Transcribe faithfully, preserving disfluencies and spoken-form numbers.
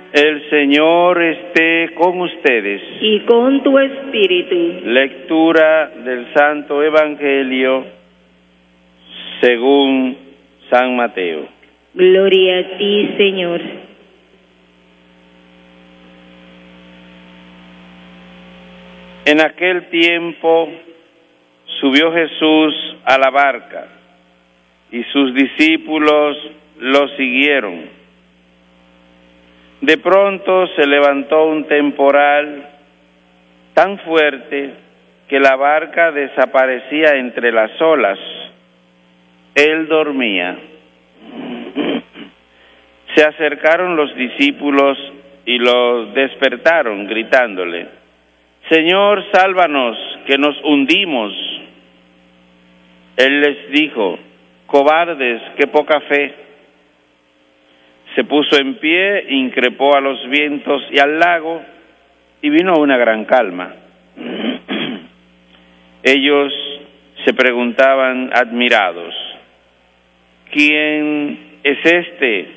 El Señor esté con ustedes. Y con tu espíritu. Lectura del Santo Evangelio según San Mateo. Gloria a ti, Señor. En aquel tiempo subió Jesús a la barca y sus discípulos lo siguieron. De pronto se levantó un temporal tan fuerte que la barca desaparecía entre las olas. Él dormía. Se acercaron los discípulos y lo despertaron gritándole: Señor, sálvanos, que nos hundimos. Él les dijo: cobardes, qué poca fe. Se puso en pie, increpó a los vientos y al lago, y vino una gran calma. Ellos se preguntaban admirados: ¿quién es este